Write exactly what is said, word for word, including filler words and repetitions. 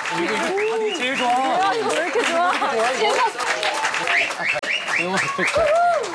이거 이거 하기 제일 좋아. 아, 이거 왜 이렇게 좋아? 이거